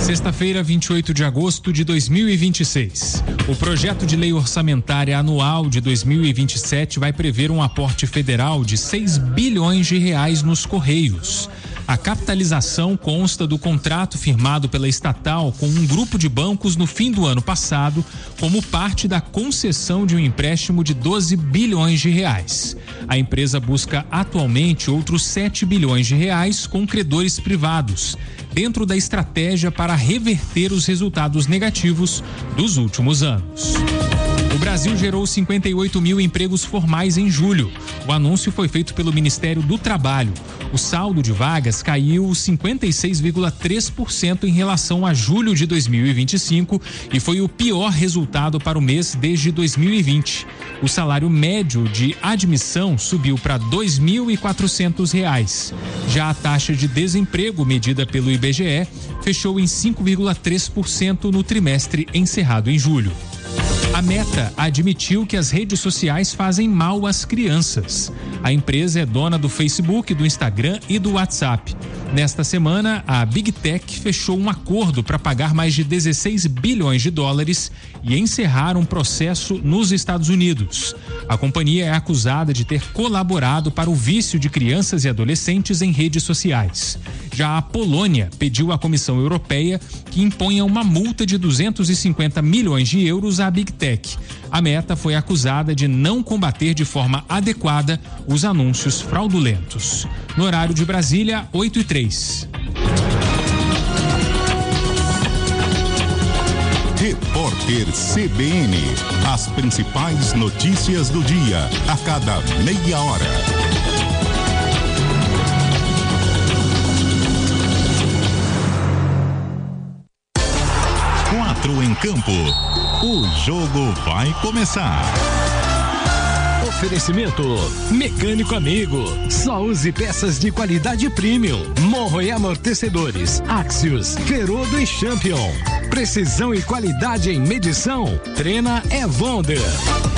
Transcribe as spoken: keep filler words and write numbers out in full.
Sexta-feira, vinte e oito de agosto de dois mil e vinte e seis. O projeto de lei orçamentária anual de dois mil e vinte e sete vai prever um aporte federal de seis bilhões de reais nos Correios. A capitalização consta do contrato firmado pela estatal com um grupo de bancos no fim do ano passado, como parte da concessão de um empréstimo de doze bilhões de reais. A empresa busca atualmente outros sete bilhões de reais com credores privados, dentro da estratégia para reverter os resultados negativos dos últimos anos. O Brasil gerou cinquenta e oito mil empregos formais em julho. O anúncio foi feito pelo Ministério do Trabalho. O saldo de vagas caiu cinquenta e seis vírgula três por cento em relação a julho de dois mil e vinte e cinco e foi o pior resultado para o mês desde dois mil e vinte. O salário médio de admissão subiu para dois mil e quatrocentos reais. Já a taxa de desemprego medida pelo I B G E fechou em cinco vírgula três por cento no trimestre encerrado em julho. A Meta admitiu que as redes sociais fazem mal às crianças. A empresa é dona do Facebook, do Instagram e do WhatsApp. Nesta semana, a Big Tech fechou um acordo para pagar mais de dezesseis bilhões de dólares e encerrar um processo nos Estados Unidos. A companhia é acusada de ter colaborado para o vício de crianças e adolescentes em redes sociais. Já a Polônia pediu à Comissão Europeia que imponha uma multa de duzentos e cinquenta milhões de euros à Big Tech. A Meta foi acusada de não combater de forma adequada os anúncios fraudulentos. No horário de Brasília, oito e três. Repórter C B N. As principais notícias do dia, a cada meia hora. Quatro em campo. O jogo vai começar. Oferecimento Mecânico Amigo. Só use peças de qualidade premium. Morro e amortecedores. Axios, Ferodo e Champion. Precisão e qualidade em medição. Trena é Wonder.